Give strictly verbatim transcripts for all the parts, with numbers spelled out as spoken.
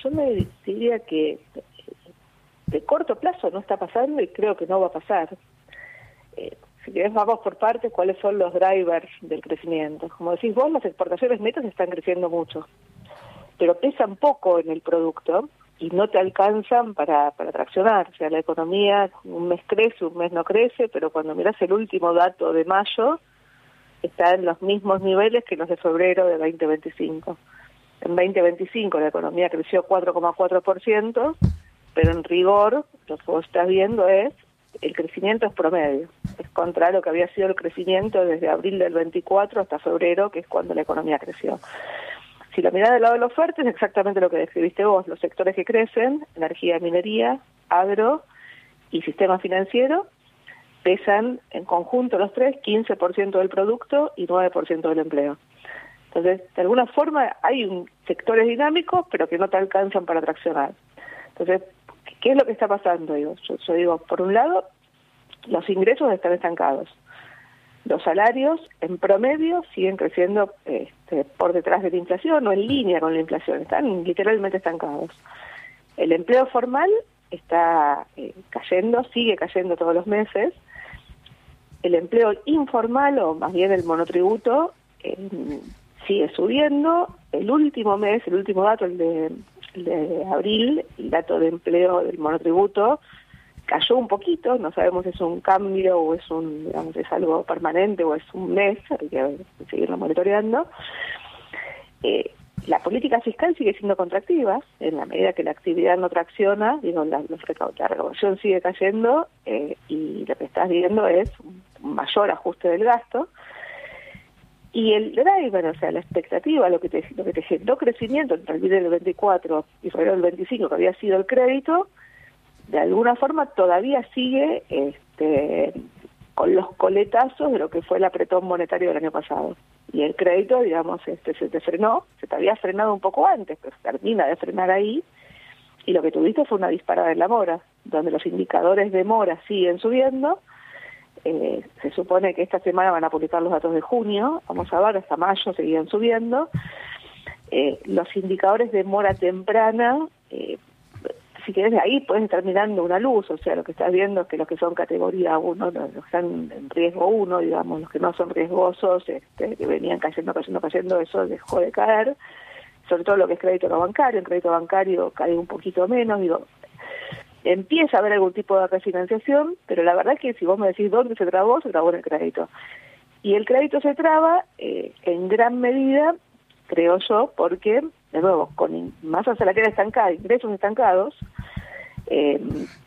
yo me diría que de corto plazo no está pasando y creo que no va a pasar. Eh, si querés, vamos por partes, ¿cuáles son los drivers del crecimiento? Como decís vos, las exportaciones netas están creciendo mucho, pero pesan poco en el producto y no te alcanzan para, para traccionar. O sea, la economía un mes crece, un mes no crece, pero cuando mirás el último dato de mayo, está en los mismos niveles que los de febrero de veinte veinticinco. En veinte veinticinco la economía creció cuatro coma cuatro por ciento, pero en rigor lo que vos estás viendo es el crecimiento es promedio. Es contra lo que había sido el crecimiento desde abril del veinticuatro hasta febrero, que es cuando la economía creció. Si lo mirás del lado de la oferta, es exactamente lo que describiste vos. Los sectores que crecen, energía, minería, agro y sistema financiero, pesan en conjunto los tres quince por ciento del producto y nueve por ciento del empleo. Entonces, de alguna forma hay un, sectores dinámicos, pero que no te alcanzan para traccionar. Entonces, ¿qué es lo que está pasando? Yo, yo, yo digo, por un lado, los ingresos están estancados. Los salarios, en promedio, siguen creciendo este, por detrás de la inflación o en línea con la inflación. Están literalmente estancados. El empleo formal está eh, cayendo, sigue cayendo todos los meses. El empleo informal, o más bien el monotributo, eh, sigue subiendo. El último mes, el último dato, el de, el de abril, el dato de empleo del monotributo, cayó un poquito. No sabemos si es un cambio o es un, digamos, es algo permanente o es un mes, hay que seguirlo monitoreando. Eh, la política fiscal sigue siendo contractiva, en la medida que la actividad no tracciona, digo, la, la recaudación sigue cayendo eh, y lo que estás viendo es un mayor ajuste del gasto. Y el driver, o sea, la expectativa, lo que te, lo que te generó crecimiento entre el del veinticuatro y febrero del veinticinco, que había sido el crédito, de alguna forma todavía sigue este, con los coletazos de lo que fue el apretón monetario del año pasado. Y el crédito, digamos, este, se te frenó, se te había frenado un poco antes, pero termina de frenar ahí, y lo que tuviste fue una disparada en la mora, donde los indicadores de mora siguen subiendo. Eh, se supone que esta semana van a publicar los datos de junio, vamos a ver, hasta mayo seguían subiendo. Eh, los indicadores de mora temprana, eh, si querés, de ahí puedes estar mirando una luz, o sea, lo que estás viendo es que los que son categoría uno, los que están en riesgo uno, digamos, los que no son riesgosos, este, que venían cayendo, cayendo, cayendo, eso dejó de caer, sobre todo lo que es crédito no bancario. El crédito bancario cae un poquito menos, digo, empieza a haber algún tipo de refinanciación, pero la verdad es que si vos me decís dónde se trabó, se trabó en el crédito. Y el crédito se traba eh, en gran medida, creo yo, porque, de nuevo, con masa salarial estancada, ingresos estancados, eh,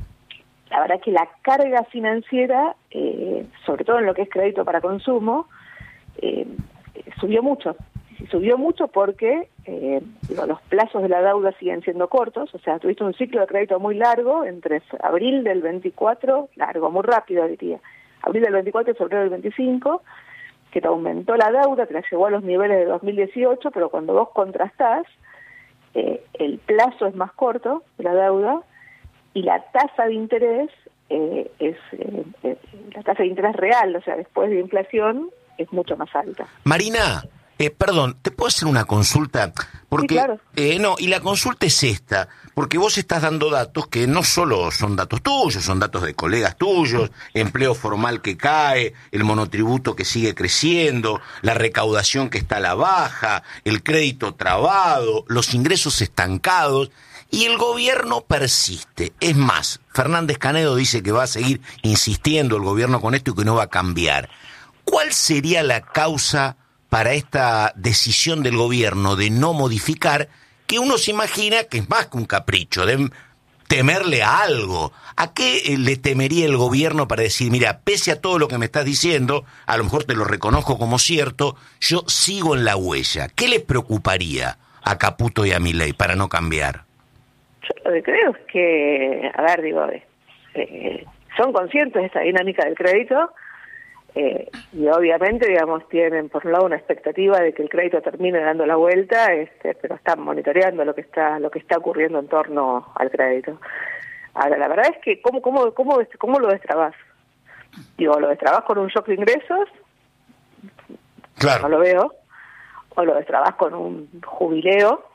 la verdad es que la carga financiera, eh, sobre todo en lo que es crédito para consumo, eh, subió mucho. Subió mucho porque eh, digo, los plazos de la deuda siguen siendo cortos, o sea, tuviste un ciclo de crédito muy largo entre abril del veinticuatro, largo, muy rápido diría, abril del veinticuatro y febrero del veinticinco, que te aumentó la deuda, te la llevó a los niveles de dos mil dieciocho, pero cuando vos contrastás, eh, el plazo es más corto de la deuda y la tasa de interés eh, es eh, eh, la tasa de interés real, o sea, después de inflación, es mucho más alta. Marina, Eh, perdón, ¿te puedo hacer una consulta? Porque, sí, claro. eh, no, y la consulta es esta, porque vos estás dando datos que no solo son datos tuyos, son datos de colegas tuyos, empleo formal que cae, el monotributo que sigue creciendo, la recaudación que está a la baja, el crédito trabado, los ingresos estancados, y el gobierno persiste. Es más, Fernández Canedo dice que va a seguir insistiendo el gobierno con esto y que no va a cambiar. ¿Cuál sería la causa para esta decisión del gobierno de no modificar, que uno se imagina que es más que un capricho, de temerle a algo? ¿A qué le temería el gobierno para decir, mira, pese a todo lo que me estás diciendo, a lo mejor te lo reconozco como cierto, yo sigo en la huella? ¿Qué les preocuparía a Caputo y a Milei para no cambiar? Yo lo que creo es que, a ver, digo, eh, son conscientes de esta dinámica del crédito, Eh, y obviamente, digamos, tienen por un lado una expectativa de que el crédito termine dando la vuelta, este, pero están monitoreando lo que está lo que está ocurriendo en torno al crédito. Ahora, la verdad es que, ¿cómo cómo cómo, cómo lo destrabás? Digo, ¿lo destrabás con un shock de ingresos? Claro. No lo veo. ¿O lo destrabás con un jubileo?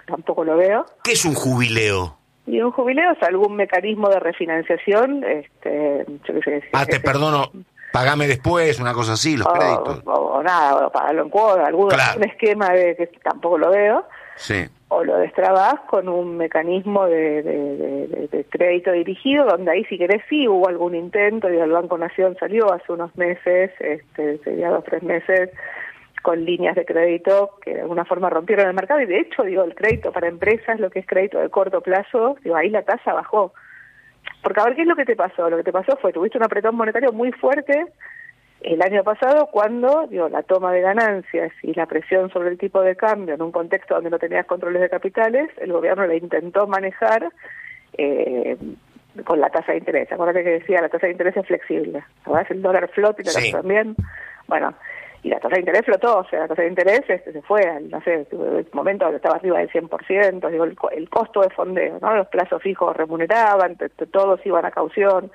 tampoco lo veo. ¿Qué es un jubileo? Y un jubileo es algún mecanismo de refinanciación, este, yo qué sé. Ah, te este, perdono, pagame después, una cosa así, los o, créditos. O, o nada, o pagarlo en cuotas, algún Claro. un esquema de que tampoco lo veo. Sí. O lo destrabás con un mecanismo de, de, de, de, de crédito dirigido, donde ahí si querés sí hubo algún intento, y el Banco Nación salió hace unos meses, este, sería dos o tres meses, con líneas de crédito que de alguna forma rompieron el mercado, y de hecho, digo, el crédito para empresas, lo que es crédito de corto plazo, digo, ahí la tasa bajó. Porque a ver, ¿qué es lo que te pasó? Lo que te pasó fue, tuviste un apretón monetario muy fuerte el año pasado, cuando digo, la toma de ganancias y la presión sobre el tipo de cambio en un contexto donde no tenías controles de capitales, el gobierno la intentó manejar eh, con la tasa de interés. Acuérdate que decía, la tasa de interés es flexible, ¿sabes? El dólar flota y la Sí. tasa también. Bueno, y la tasa de interés flotó, o sea, la tasa de interés este, se fue, al, no sé, el momento donde estaba arriba del cien por ciento, digo, el, el costo de fondeo, ¿no? Los plazos fijos remuneraban, t- t- todos iban a caución.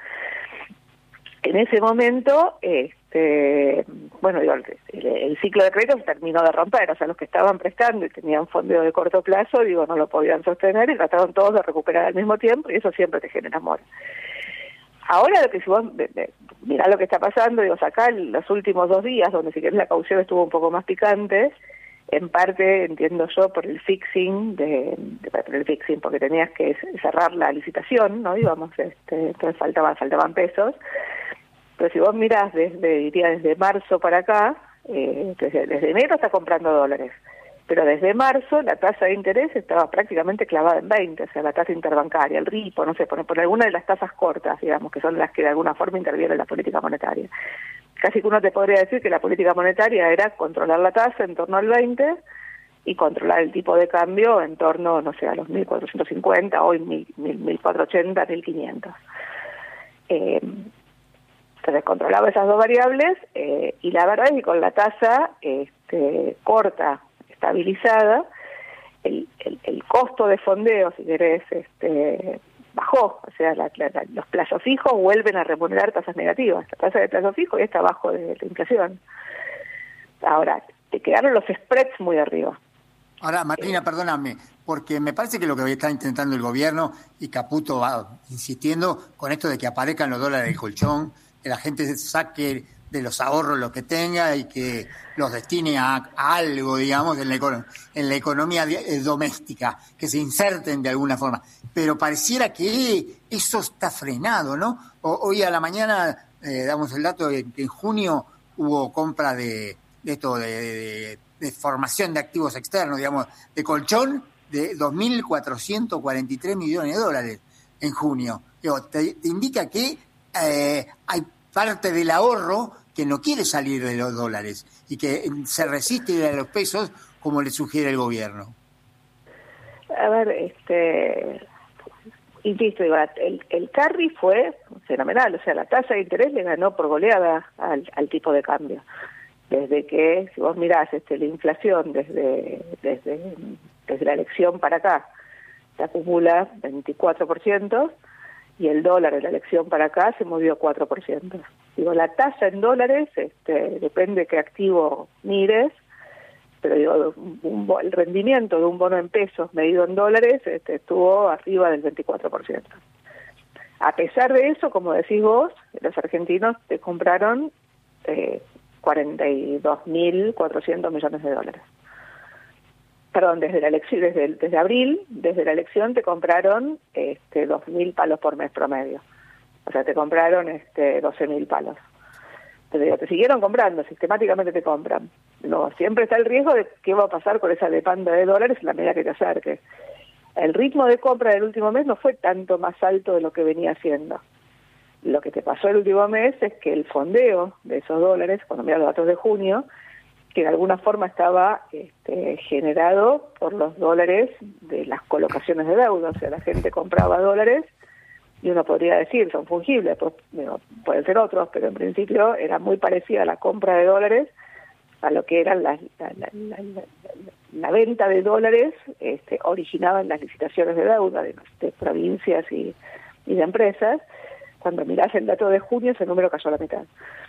En ese momento, este, bueno, digo, el, el ciclo de crédito se terminó de romper, o sea, los que estaban prestando y tenían fondeo de corto plazo, digo, no lo podían sostener y trataron todos de recuperar al mismo tiempo, y eso siempre te genera amor. Ahora, lo que si vos mirá lo que está pasando, digo, acá en los últimos dos días, donde si querés la caución estuvo un poco más picante, en parte, entiendo yo, por el fixing, de, de por el fixing, porque tenías que cerrar la licitación, ¿no? Digamos, este, entonces faltaban, faltaban pesos. Pero si vos mirás desde, diría, desde marzo para acá, eh, desde, desde enero está comprando dólares, pero desde marzo la tasa de interés estaba prácticamente clavada en veinte, o sea, la tasa interbancaria, el ripo, no sé, por, por alguna de las tasas cortas, digamos, que son las que de alguna forma intervienen en la política monetaria. Casi que uno te podría decir que la política monetaria era controlar la tasa en torno al veinte y controlar el tipo de cambio en torno, no sé, a los mil cuatrocientos cincuenta, hoy mil cuatrocientos ochenta, mil quinientos. Eh, Entonces controlaba esas dos variables eh, y la verdad es que con la tasa este, corta, estabilizada, el, el, el costo de fondeo, si querés, este, bajó. O sea, la, la, los plazos fijos vuelven a remunerar tasas negativas. La tasa de plazo fijo ya está abajo de la inflación. Ahora, te quedaron los spreads muy arriba. Ahora, Martina, perdóname, porque me parece que lo que está intentando el gobierno, y Caputo va insistiendo con esto de que aparezcan los dólares del colchón, que la gente saque de los ahorros lo que tenga y que los destine a, a algo, digamos, en la, en la economía de, eh, doméstica, que se inserten de alguna forma. Pero pareciera que eso está frenado, ¿no? O, hoy a la mañana eh, damos el dato de que en junio hubo compra de, de esto, de, de, de formación de activos externos, digamos, de colchón, de dos mil cuatrocientos cuarenta y tres millones de dólares en junio. Digo, te, te indica que eh, hay parte del ahorro que no quiere salir de los dólares y que se resiste a los pesos como le sugiere el gobierno. A ver, este, insisto, el, el carry fue fenomenal, o sea, la tasa de interés le ganó por goleada al, al tipo de cambio. Desde que, si vos mirás este, la inflación desde, desde, desde la elección para acá, se acumula veinticuatro por ciento, y el dólar de la elección para acá se movió cuatro por ciento. Digo, la tasa en dólares, este, depende de qué activo mires, pero digo, un, un, el rendimiento de un bono en pesos medido en dólares este, estuvo arriba del veinticuatro por ciento. A pesar de eso, como decís vos, los argentinos te compraron eh, cuarenta y dos mil cuatrocientos millones de dólares. Perdón, desde la elección, desde, desde abril, desde la elección te compraron este, dos mil palos por mes promedio. O sea, te compraron este, doce mil palos. Te digo, te siguieron comprando, sistemáticamente te compran. No, siempre está el riesgo de qué va a pasar con esa demanda de dólares en la medida que te acerques. El ritmo de compra del último mes no fue tanto más alto de lo que venía haciendo. Lo que te pasó el último mes es que el fondeo de esos dólares, cuando miras los datos de junio, que de alguna forma estaba este, generado por los dólares de las colocaciones de deuda, o sea, la gente compraba dólares y uno podría decir, son fungibles, pues, bueno, pueden ser otros, pero en principio era muy parecida la compra de dólares a lo que eran las, la, la, la, la, la venta de dólares este, originaban las licitaciones de deuda de, de provincias y, y de empresas. Cuando mirás el dato de junio, ese número cayó a la mitad.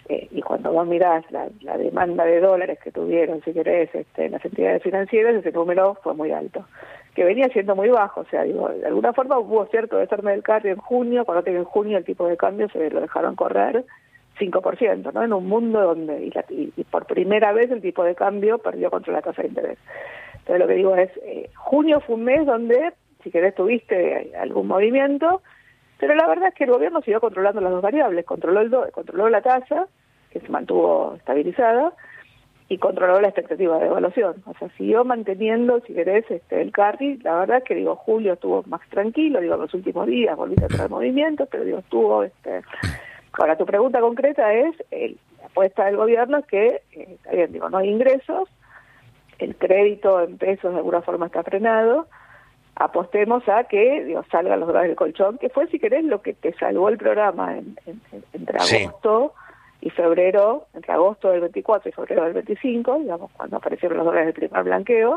Eh, y cuando vos mirás la, la demanda de dólares que tuvieron, si querés, este, las entidades financieras, ese número fue muy alto, que venía siendo muy bajo. O sea, digo, de alguna forma hubo cierto desarme del carry en junio, cuando en junio el tipo de cambio se lo dejaron correr cinco por ciento, ¿no? En un mundo donde, y, la, y, y por primera vez el tipo de cambio perdió contra la tasa de interés. Entonces lo que digo es, eh, junio fue un mes donde, si querés, tuviste algún movimiento, pero la verdad es que el gobierno siguió controlando las dos variables, controló el do, controló la tasa, que se mantuvo estabilizada, y controló la expectativa de devaluación. O sea, siguió manteniendo, si querés, este, el carry. La verdad es que, digo, julio estuvo más tranquilo, digo, los últimos días volviste a traer movimientos, pero, digo, estuvo... este Ahora, tu pregunta concreta es, el, la apuesta del gobierno es que, eh, está bien, digo, no hay ingresos, el crédito en pesos de alguna forma está frenado, apostemos a que, digo, salgan los dólares del colchón, que fue, si querés, lo que te salvó el programa en, en, en, entre agosto sí. y febrero, entre agosto del veinticuatro y febrero del veinticinco, digamos, cuando aparecieron los dólares del primer blanqueo,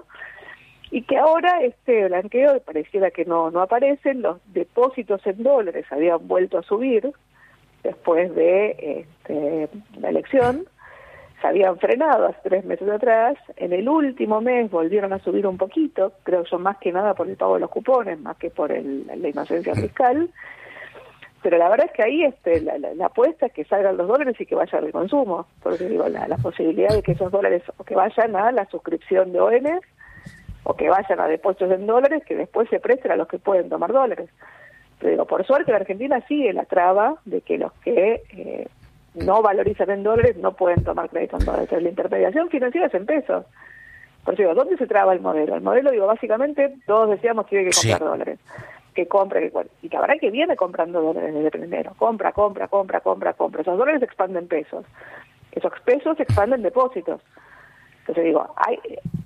y que ahora este blanqueo pareciera que no, no aparecen, los depósitos en dólares habían vuelto a subir, después de este, la elección, se habían frenado hace tres meses atrás, en el último mes volvieron a subir un poquito, creo yo más que nada por el pago de los cupones, más que por el, la inocencia fiscal, pero la verdad es que ahí este, la, la, la apuesta es que salgan los dólares y que vaya al consumo, porque digo, la, la posibilidad de que esos dólares o que vayan a la suscripción de O N o que vayan a depósitos en dólares que después se presten a los que pueden tomar dólares. Pero digo, por suerte la Argentina sigue la traba de que los que eh, no valorizan en dólares no pueden tomar crédito en dólares. La intermediación financiera es en pesos. Por eso digo, ¿dónde se traba el modelo? El modelo, digo, básicamente todos decíamos que tiene que comprar sí. dólares. Que compre, que y la verdad que viene comprando dólares desde primero. Compra, compra, compra, compra, compra. Esos dólares expanden pesos. Esos pesos expanden depósitos. Entonces digo, hay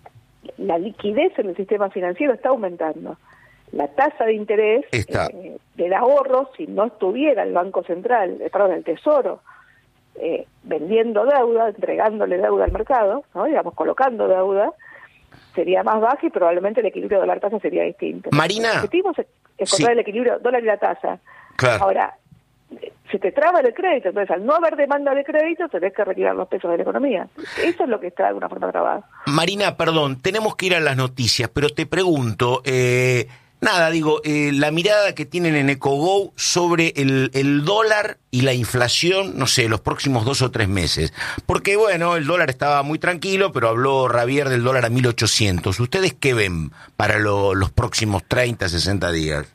la liquidez en el sistema financiero está aumentando. La tasa de interés eh, del ahorro, si no estuviera el Banco Central, eh, perdón, el Tesoro, eh, vendiendo deuda, entregándole deuda al mercado, ¿no? Digamos, colocando deuda, sería más baja y probablemente el equilibrio dólar-tasa sería distinto. Marina. El objetivo es encontrar sí. el equilibrio dólar y la tasa. Claro. Ahora, se te traba el crédito, entonces al no haber demanda de crédito tenés que retirar los pesos de la economía. Eso es lo que está de alguna forma trabado. Marina, perdón, tenemos que ir a las noticias, pero te pregunto, eh, nada, digo, eh, la mirada que tienen en EcoGo sobre el, el dólar y la inflación, no sé, los próximos dos o tres meses. Porque, bueno, el dólar estaba muy tranquilo, pero habló Javier del dólar a mil ochocientos. ¿Ustedes qué ven para lo, los próximos treinta, sesenta días?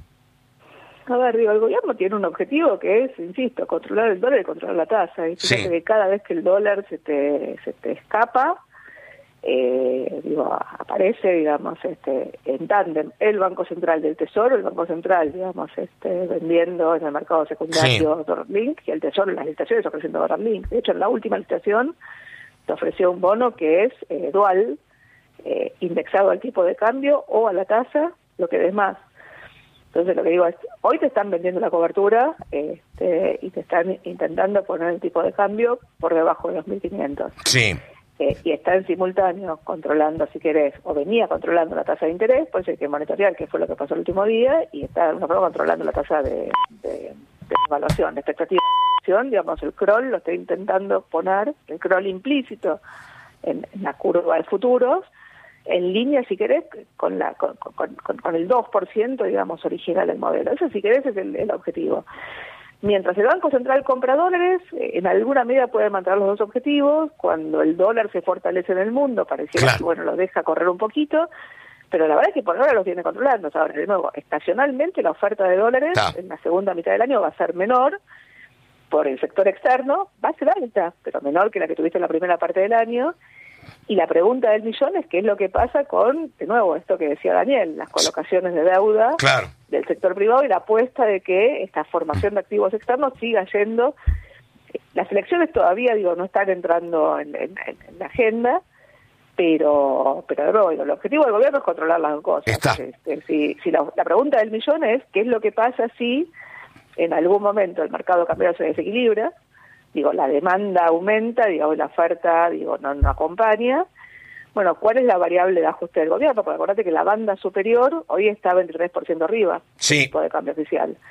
A ver, digo, el gobierno tiene un objetivo que es, insisto, controlar el dólar y controlar la tasa. Y fíjate sí. que cada vez que el dólar se te, se te escapa, eh, digo, aparece, digamos, este, en tándem el Banco Central del Tesoro, el Banco Central, digamos, este, vendiendo en el mercado secundario sí. Dollar Link, y el Tesoro en las licitaciones ofreciendo Dollar Link. De hecho, en la última licitación te ofreció un bono que es eh, dual, eh, indexado al tipo de cambio o a la tasa, lo que des más. Entonces lo que digo es, hoy te están vendiendo la cobertura este, y te están intentando poner el tipo de cambio por debajo de los mil quinientos. Sí. Eh, y está en simultáneo controlando, si querés, o venía controlando la tasa de interés, pues hay que monitorear, que fue lo que pasó el último día, y está de alguna forma controlando la tasa de, de, de evaluación, de expectativa de evaluación, digamos, el crawl lo está intentando poner, el crawl implícito en, en la curva de futuros, en línea, si querés, con la con, con, con, con el dos por ciento, digamos, original del modelo. Eso, si querés, es el, el objetivo. Mientras el Banco Central compra dólares, en alguna medida puede mantener los dos objetivos. Cuando el dólar se fortalece en el mundo, pareciera claro. que, bueno, lo deja correr un poquito, pero la verdad es que por ahora los viene controlando. O sea, ahora, de nuevo, estacionalmente la oferta de dólares ah. en la segunda mitad del año va a ser menor, por el sector externo va a ser alta, pero menor que la que tuviste en la primera parte del año. Y la pregunta del millón es qué es lo que pasa con, de nuevo, esto que decía Daniel, las colocaciones de deuda claro. del sector privado y la apuesta de que esta formación de activos externos siga yendo. Las elecciones todavía, digo, no están entrando en, en, en la agenda, pero pero no, digo, el objetivo del gobierno es controlar las dos cosas. Está. Este, si, si la, la pregunta del millón es qué es lo que pasa si en algún momento el mercado cambiario se desequilibra, digo, la demanda aumenta, digo, la oferta, digo, no, no acompaña. Bueno, ¿cuál es la variable de ajuste del gobierno? Porque acuérdate que la banda superior hoy está veintitrés por ciento arriba, sí. el tipo de cambio oficial.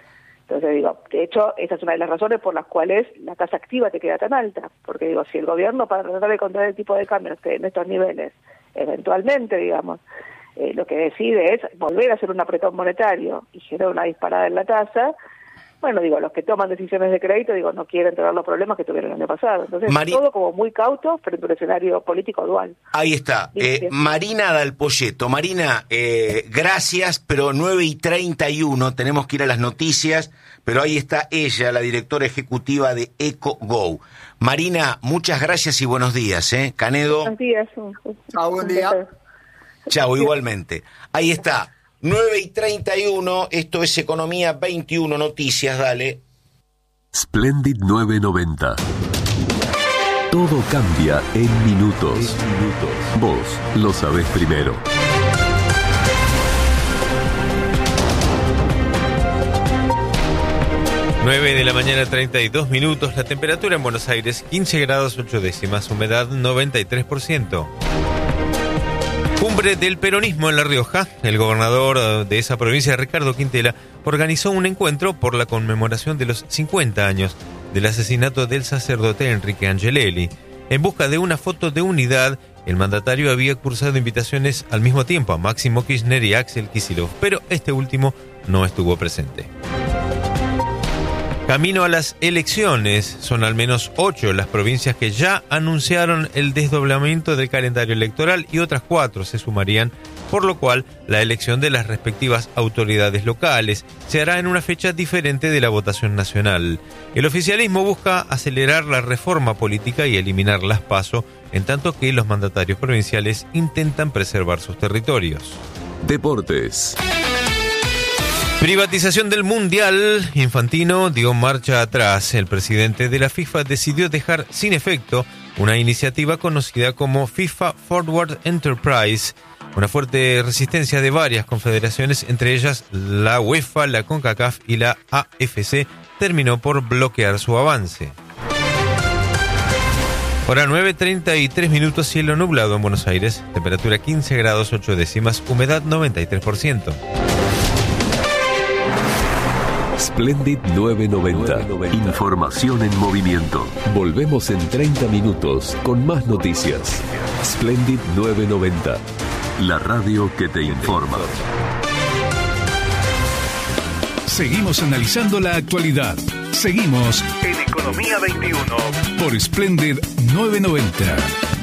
Entonces digo, de hecho, esa es una de las razones por las cuales la tasa activa te queda tan alta, porque digo, si el gobierno para tratar de controlar el tipo de cambio en estos niveles, eventualmente, digamos, eh, lo que decide es volver a hacer un apretón monetario y generar una disparada en la tasa, bueno, digo, los que toman decisiones de crédito, digo, no quieren tener los problemas que tuvieron el año pasado. Entonces, Mari... todo como muy cauto frente a un escenario político dual. Ahí está. Eh, Marina Dalpolleto. Marina, eh, gracias, pero nueve y treinta y uno, tenemos que ir a las noticias, pero ahí está ella, la directora ejecutiva de EcoGo. Marina, muchas gracias y buenos días, ¿eh? Canedo. Buenos días. Chao, buen día. Chao, igualmente. Ahí está. nueve y treinta y uno, esto es Economía veintiuno Noticias, dale. Splendid nueve noventa. Todo cambia en minutos. En minutos. Vos lo sabés primero. nueve de la mañana, treinta y dos minutos. La temperatura en Buenos Aires, quince grados ocho décimas. Humedad, noventa y tres por ciento. Cumbre del peronismo en La Rioja. El gobernador de esa provincia, Ricardo Quintela, organizó un encuentro por la conmemoración de los cincuenta años del asesinato del sacerdote Enrique Angelelli. En busca de una foto de unidad, el mandatario había cursado invitaciones al mismo tiempo a Máximo Kirchner y Axel Kicillof, pero este último no estuvo presente. Camino a las elecciones, son al menos ocho las provincias que ya anunciaron el desdoblamiento del calendario electoral y otras cuatro se sumarían, por lo cual la elección de las respectivas autoridades locales se hará en una fecha diferente de la votación nacional. El oficialismo busca acelerar la reforma política y eliminar las PASO, en tanto que los mandatarios provinciales intentan preservar sus territorios. Deportes. Privatización del Mundial. Infantino dio marcha atrás. El presidente de la FIFA decidió dejar sin efecto una iniciativa conocida como FIFA Forward Enterprise. Una fuerte resistencia de varias confederaciones, entre ellas la UEFA, la CONCACAF y la A F C, terminó por bloquear su avance. Hora nueve, treinta y tres minutos, cielo nublado en Buenos Aires. Temperatura quince grados ocho décimas, humedad noventa y tres por ciento. Splendid nueve noventa. Información en movimiento. Volvemos en treinta minutos con más noticias. Splendid nueve noventa. La radio que te informa. Seguimos analizando la actualidad. Seguimos en Economía veintiuno por Splendid nueve noventa.